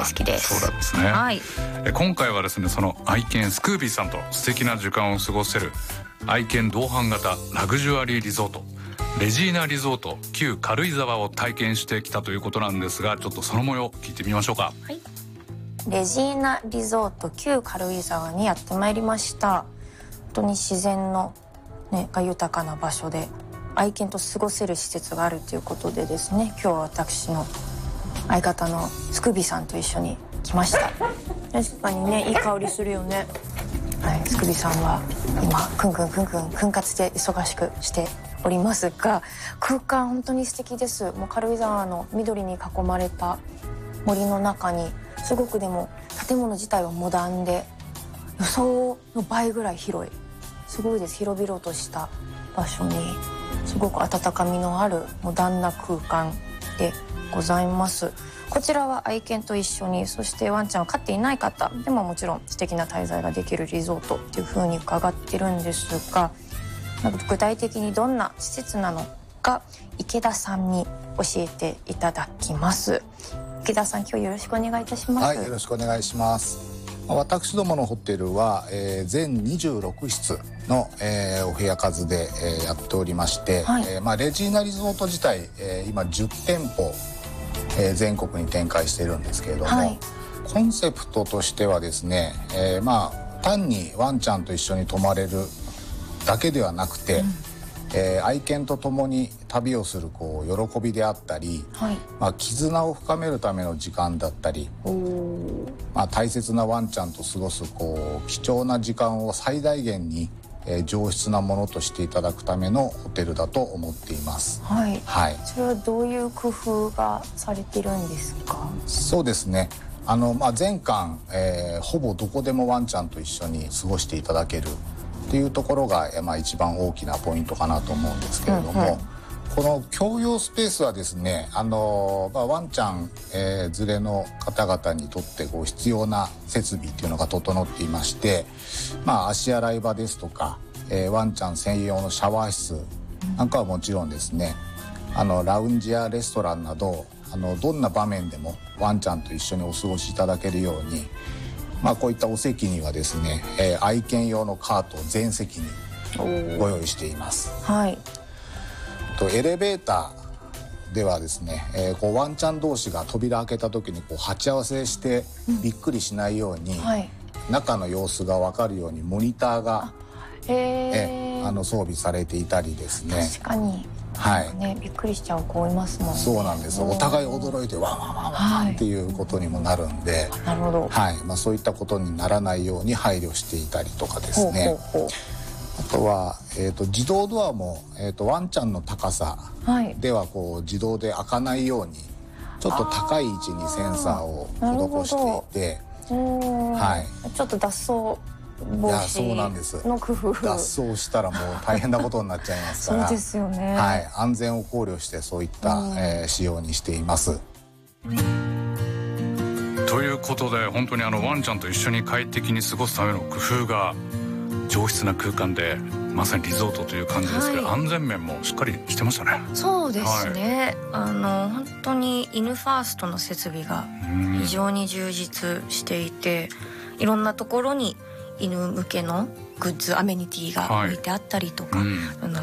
好きです。 そうなんですね、 はい、 今回はですね、その愛犬スクービーさんと素敵な時間を過ごせる愛犬同伴型ラグジュアリーリゾートレジーナリゾート旧軽井沢を体験してきたということなんですが、ちょっとその模様聞いてみましょうか。 はい、レジーナリゾート旧軽井沢にやってまいりました。本当に自然の、が豊かな場所で愛犬と過ごせる施設があるということでですね、今日は私の相方のスクービーさんと一緒に来ました。確かにね、いい香りするよね。はい、スクービーさんは今くん訓活で忙しくしておりますが、空間本当に素敵です。もう軽井沢の緑に囲まれた森の中に、すごくでも建物自体はモダンで予想の倍ぐらい広い、すごいです。広々とした場所にすごく温かみのあるモダンな空間でございます。こちらは愛犬と一緒に、そしてワンちゃんを飼っていない方でももちろん素敵な滞在ができるリゾートっていう風に伺ってるんですが、具体的にどんな施設なのか池田さんに教えていただきます。池田さん、今日よろしくお願いいたします。 はい、よろしくお願いします。私どものホテルは、全26室の、お部屋数で、やっておりまして、はい、レジーナリゾート自体、今10店舗、全国に展開しているんですけれども、はい、コンセプトとしてはですね、単にワンちゃんと一緒に泊まれるだけではなくて、愛犬と共に旅をする喜びであったり、はい、絆を深めるための時間だったり、大切なワンちゃんと過ごす貴重な時間を最大限に、上質なものとしていただくためのホテルだと思っています。 はい、はい、それはどういう工夫がされているんですか？ そうですね、全館、ほぼどこでもワンちゃんと一緒に過ごしていただけるっていうところが、一番大きなポイントかなと思うんですけれども、この共用スペースはですね、ワンちゃん、連れの方々にとって必要な設備っていうのが整っていまして、足洗い場ですとか、ワンちゃん専用のシャワー室なんかはもちろんですね、ラウンジやレストランなどどんな場面でもワンちゃんと一緒にお過ごしいただけるように、こういったお席にはですね、愛犬用のカートを全席にご用意しています。はい、エレベーターではですね、ワンちゃん同士が扉開けた時に鉢合わせしてびっくりしないように、はい、中の様子が分かるようにモニターが装備されていたりですね。 確かに、はいね、びっくりしちゃう子いますもんね。 そうなんです。お互い驚いてワンワンワンワンっていうことにもなるんで、 なるほど、 はい、そういったことにならないように配慮していたりとかですね。あとは、自動ドアも、ワンちゃんの高さでは自動で開かないようにちょっと高い位置にセンサーを施していて、はい、 ちょっと脱走防止の工夫。 脱走したらもう大変なことになっちゃいますからそうですよね、 はい、安全を考慮してそういった、仕様にしています。 ということで、本当にワンちゃんと一緒に快適に過ごすための工夫が上質な空間で、まさにリゾートという感じですけど、はい、安全面もしっかりしてましたね。 そうですね、はい、本当に犬ファーストの設備が非常に充実していて、いろんなところに犬向けのグッズアメニティが置いてあったりとか、はい、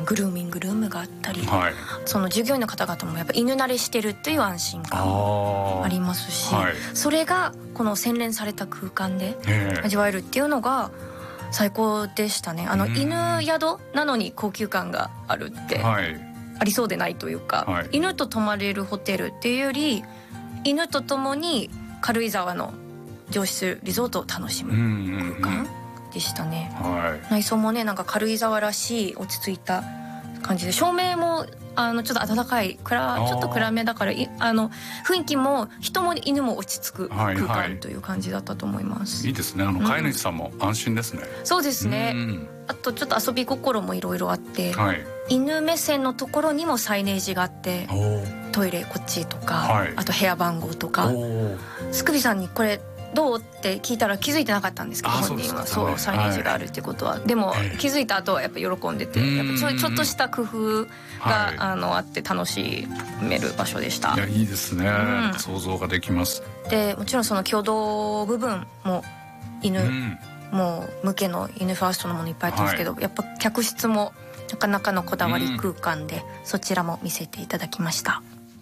グルーミングルームがあったり、はい、その従業員の方々もやっぱ犬慣れしてるっていう安心感もありますし、はい、それがこの洗練された空間で味わえるっていうのが最高でしたね。犬宿なのに高級感があるって、はい、ありそうでないというか、はい、犬と泊まれるホテルっていうより犬と共に軽井沢の上質リゾートを楽しむ空間でしたね。はい、内装もね、なんか軽井沢らしい落ち着いた感じで、照明もちょっと暖かいちょっと暗めだから雰囲気も人も犬も落ち着く空間という感じだったと思います。 はいはい、いいですね。飼い主さんも安心ですね。 そうですね。あとちょっと遊び心もいろいろあって、はい、犬目線のところにもサイネージがあって、トイレこっちとか、はい、あと部屋番号とか、スクビさんにこれどうって聞いたら気づいてなかったんですけど、本人はそうサイネージがあるってことは、でも気づいた後はやっぱ喜んでて、やっぱちょっとした工夫が、あって楽しめる場所でした。 いやいいですね、想像ができます。 でもちろんその挙動部分も犬、もう向けの犬ファーストのものいっぱいあったんですけど、やっぱ客室もなかなかのこだわり空間で、そちらも見せていただきました。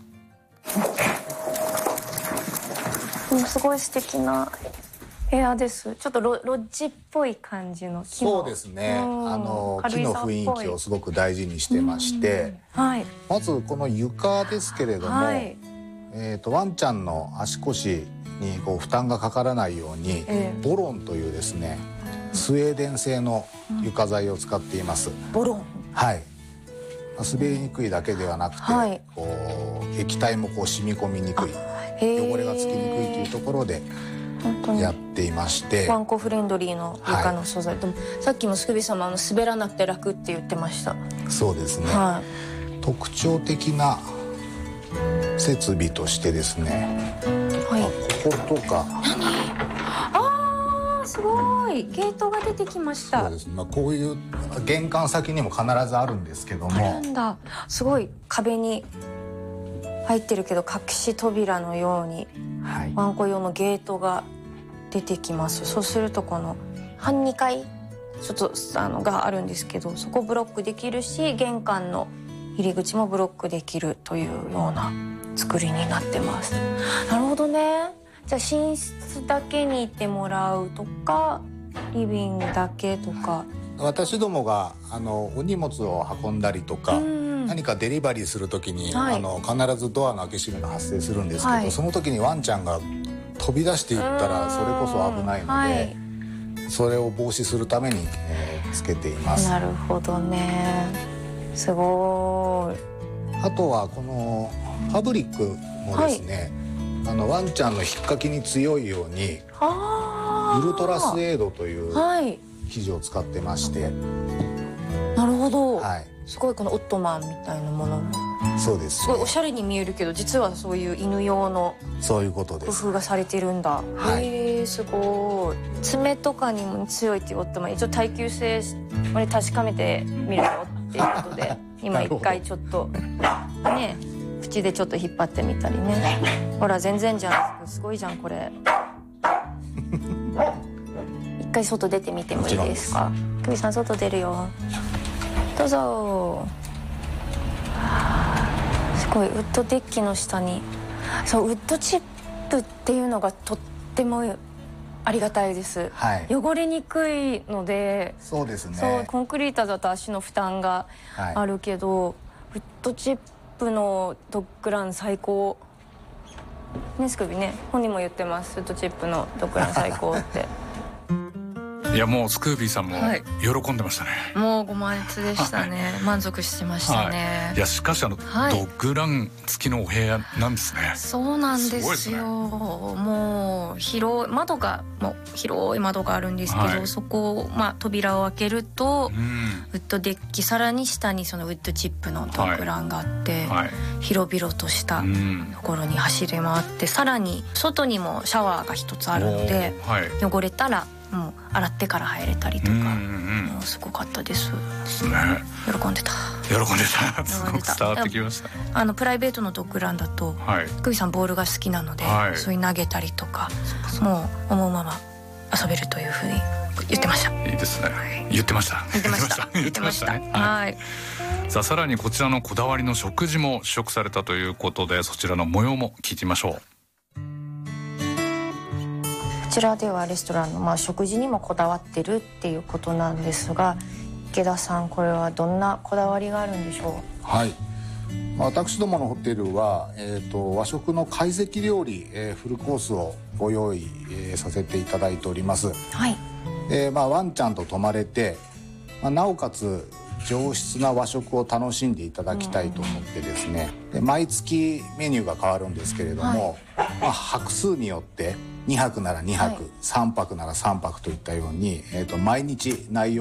すごい素敵な部屋です。ちょっとロッジっぽい感じの木の。 そうですね、木の雰囲気をすごく大事にしてまして、まずこの床ですけれども、ワンちゃんの足腰にこう負担がかからないように、ボロンというですねスウェーデン製の床材を使っています。 ボロン、 はい、滑りにくいだけではなくて、こう液体もこう染み込みにくい、汚れがつきにくいというところでやっていまして、 ワンコフレンドリーの床の素材、でもさっきもスクビーさんも滑らなくて楽って言ってました。 そうですね、特徴的な設備としてですね、こことか、 すごいゲートが出てきました。 そうですね、こういう玄関先にも必ずあるんですけども、 なんだ、すごい壁に入ってるけど隠し扉のように、ワンコ用のゲートが出てきます。そうするとこの半2階ちょっとがあるんですけど、そこブロックできるし、玄関の入り口もブロックできるというような作りになってます。なるほどね。じゃあ寝室だけにいてもらうとか、リビングだけとか、 私どもがお荷物を運んだりとか、何かデリバリーするときに、必ずドアの開け閉めが発生するんですけど、その時にワンちゃんが飛び出していったらそれこそ危ないので、それを防止するために、つけています。 なるほどね、すごい。 あとはこのファブリックもですね、ワンちゃんの引っかきに強いようにウルトラスエードという生地を使ってまして、 なるほど、すごいこのオットマンみたいなものも、 そうです、 すごいおしゃれに見えるけど、実はそういう犬用のそういうことです。 工夫がされてるんだ。すごい。爪とかにも強いっていうオットマン、一応耐久性まで確かめてみるよっていうことで今一回ちょっとね、口でちょっと引っ張ってみたりね。ほら全然じゃん、すごいじゃんこれ。一回外出てみてもいいですか。クビさん外出るよ、どうぞ。すごいウッドデッキの下に、そうウッドチップっていうのがとってもありがたいです、汚れにくいので。 そうですね、 そうコンクリートだと足の負担があるけど、ウッドチップのドッグラン最高ね。スクビね、本人も言ってます、ウッドチップのドッグラン最高っていやもうスクービーさんも喜んでましたね、 もうご満悦でしたね、満足してましたね、 いやしかしドッグラン付きのお部屋なんですね。 そうなんですよ、もう広い窓が、もう広い窓があるんですけど、そこを、扉を開けると、ウッドデッキ、さらに下にそのウッドチップのドッグランがあって、広々としたところに走り回って、さらに外にもシャワーが一つあるので、汚れたらもう洗ってから入れたりとか、もうすごかったです。喜んでたすごく伝わってきました。プライベートのドッグランだと、クビさんボールが好きなので、そういう投げたりとか、もう思うまま遊べるというふうに言ってました。 いいですね、言ってましたね。さあさらにこちらのこだわりの食事も試食されたということで、そちらの模様も聞いてみましょう。 こちらではレストランの食事にもこだわってるっていうことなんですが、池田さん、これはどんなこだわりがあるんでしょう。 私どものホテルは、和食の懐石料理、フルコースをご用意、させていただいております。ワンちゃんと泊まれて、なおかつ上質な和食を楽しんでいただきたいと思ってですね、毎月メニューが変わるんですけれども、泊数によって2泊なら2泊、3泊なら3泊といったように、毎日内容